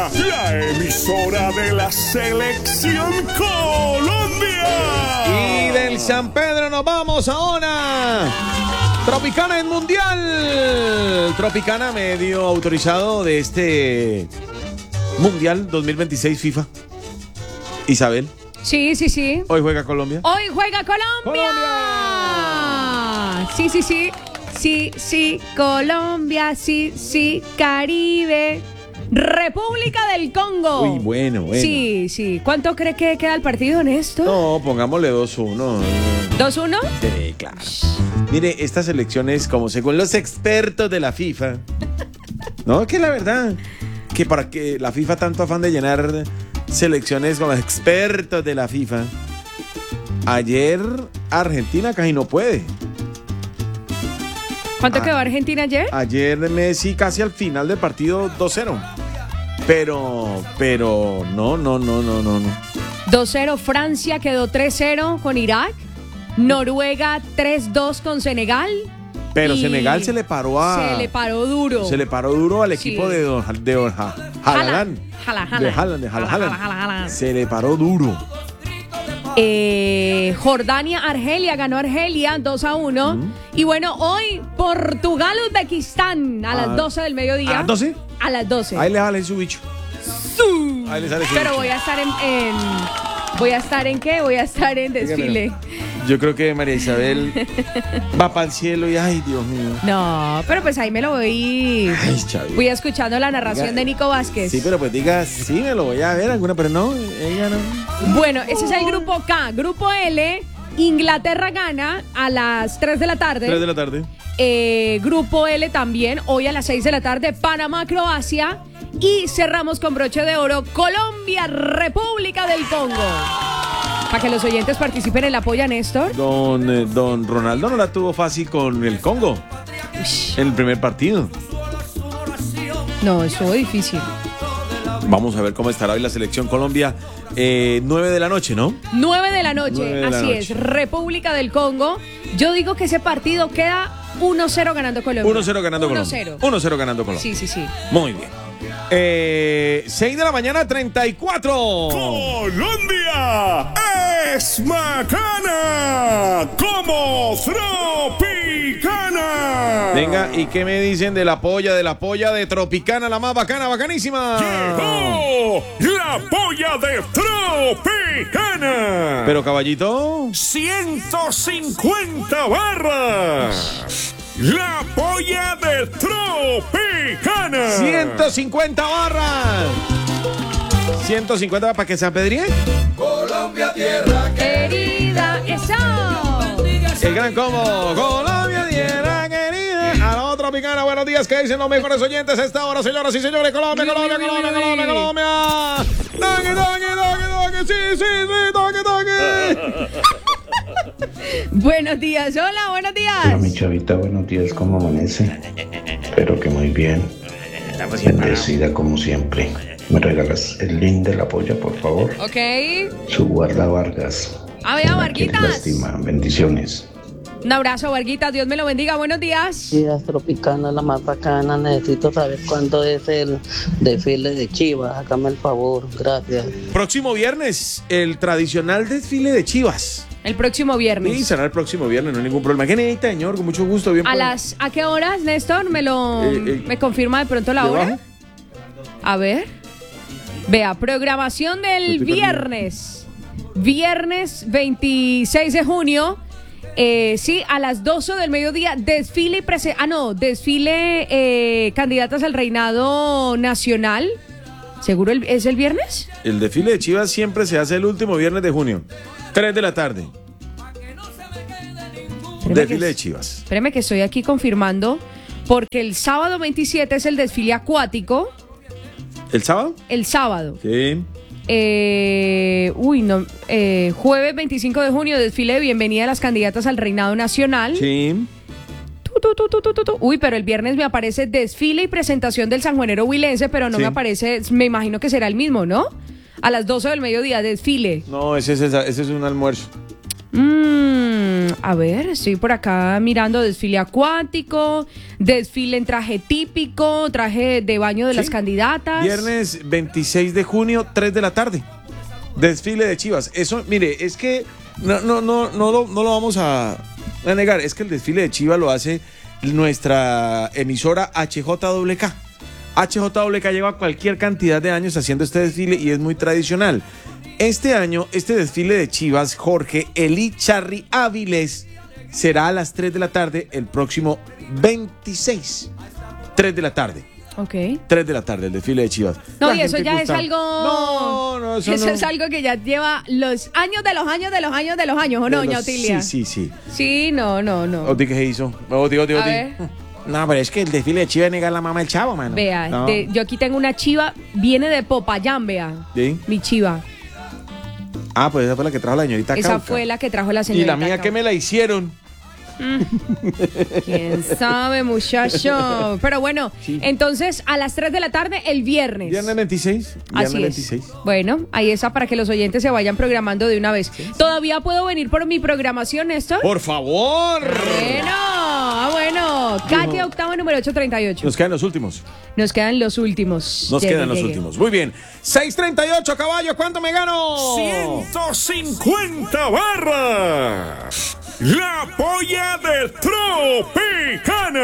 la emisora de la Selección Colombia. Y del San Pedro nos vamos ahora. Tropicana en Mundial. Tropicana medio autorizado de este Mundial 2026 FIFA. Isabel. Sí. Hoy juega Colombia. Hoy juega Colombia. Sí, Colombia, sí, Caribe, República del Congo. Uy, bueno. Sí. ¿Cuánto cree que queda el partido, Néstor? No, pongámosle 2-1. ¿2-1? Sí, claro. Mire, estas elecciones, como según los expertos de la FIFA, no, que la verdad, que para que la FIFA tanto afán de llenar selecciones con los expertos de la FIFA, ayer Argentina casi no puede. ¿Cuánto quedó Argentina ayer? Ayer Messi casi al final del partido 2-0. Pero no. 2-0 Francia quedó 3-0 con Irak. Noruega 3-2 con Senegal. Pero Senegal se le paró duro. Se le paró duro al equipo de Haaland. Se le paró duro. Jordania-Argelia, ganó Argelia 2-1. Y bueno, hoy Portugal-Uzbekistán a las 12 del mediodía. ¿A las 12? A las 12. Ahí le sale su bicho. Ahí le sale su Pero bicho. voy a estar ¿Voy a estar en qué? Voy a estar en desfile. Yo creo que María Isabel va para el cielo y ay, Dios mío. No, pero pues ahí me lo voy. Ay, Chavi. Voy escuchando la narración de Nico Vázquez. Sí, pero pues diga, sí, me lo voy a ver alguna, pero no, ella no. Bueno, ese es el grupo K. Grupo L, Inglaterra gana a las 3 de la tarde. 3 de la tarde. Grupo L también, hoy a las 6 de la tarde, Panamá-Croacia. Y cerramos con broche de oro, Colombia-República del Congo. Para que los oyentes participen en el apoyo a Néstor. Don Ronaldo no la tuvo fácil con el Congo en el primer partido. No, estuvo difícil. Vamos a ver cómo estará hoy la selección Colombia. 9 de la noche, ¿no? 9 de la noche, 9 de la así noche. es, República del Congo. Yo digo que ese partido queda 1-0 ganando Colombia. 1-0 ganando Colombia. 1-0 ganando Colombia. Sí. Muy bien. 6 de la mañana, 34. Colombia es bacana como Tropicana. Venga, ¿y qué me dicen de la polla de Tropicana, la más bacana, bacanísima? Llegó la polla de Tropicana. Pero caballito, 150 barras. La polla de Tropicana. 150 barras. 150 para que se apedríe. Colombia, tierra Querida, eso. El gran combo. Colombia, tierra querida. A la otra Tropicana, buenos días. ¿Qué dicen los mejores oyentes a esta hora, señoras y señores? Colombia. Toque. Sí, toque. Buenos días, hola, buenos días. Hola, mi chavita, buenos días, ¿cómo amanece? Espero que muy bien. Bendecida como siempre. ¿Me regalas el link de la polla, por favor? Ok. Su guarda Vargas. A ver, Varguitas. Lástima, bendiciones. Un abrazo, Varguitas, Dios me lo bendiga, buenos días. Días Tropicana, la más bacana. Necesito saber cuándo es el desfile de Chivas. Hágame el favor, gracias. Próximo viernes, el tradicional desfile de Chivas. El próximo viernes. Sí, será el próximo viernes, no hay ningún problema. ¿Qué necesita, señor? Con mucho gusto. Bien. ¿A qué horas, Néstor? ¿Me confirma de pronto la hora? A ver. Vea, programación del viernes. Viernes 26 de junio. Sí, a las 12 del mediodía, desfile candidatas al reinado nacional. ¿Seguro es el viernes? El desfile de Chivas siempre se hace el último viernes de junio. 3 de la tarde. Desfile de Chivas. Espérame que estoy aquí confirmando, porque el sábado 27 es el desfile acuático. ¿El sábado? El sábado. Sí. Jueves 25 de junio, desfile de bienvenida a las candidatas al reinado nacional. Sí. Uy, pero el viernes me aparece desfile y presentación del sanjuanero huilense, pero no me aparece, me imagino que será el mismo, ¿no? A las 12 del mediodía, desfile. No, ese es un almuerzo. A ver, estoy por acá mirando desfile acuático, desfile en traje típico, traje de baño de las candidatas. Viernes 26 de junio, 3 de la tarde. Desfile de chivas. Eso, mire, es que no lo vamos a negar. Es que el desfile de chivas lo hace nuestra emisora HJWK. HJWK lleva cualquier cantidad de años haciendo este desfile y es muy tradicional. Este año, este desfile de chivas, Jorge Eli Charry Áviles, será a las 3 de la tarde el próximo 26. 3 de la tarde. Ok. 3 de la tarde, el desfile de chivas. No, La y eso gente ya gusta. es algo... eso no. es algo que ya lleva los años de los años de los años de los años, ¿o no, doña Otilia? Sí. Sí, no. Oti, ¿qué se hizo? Oti. A ver. No, pero es que el desfile de chivas nega la mamá del chavo, mano. Vea, No. yo aquí tengo una chiva, viene de Popayán, vea. ¿Sí? Mi chiva. Ah, pues esa fue la que trajo la señorita Esa Cauca. fue la que trajo la Y señorita la mía, Cauca. ¿qué me la hicieron? ¿Quién sabe, muchacho? Pero bueno, Sí. entonces a las 3 de la tarde el viernes. Viernes 26. Viernes Así 26. es. Bueno, ahí está para que los oyentes se vayan programando de una vez. ¿Todavía puedo venir por mi programación, Néstor? ¡Por favor! Bueno. Calle Octava, número 838. Nos quedan los últimos. Nos quedan los últimos. Llegue. Muy bien. 6:38, caballo. ¿Cuánto me gano? 150 barras. La polla de Tropicana.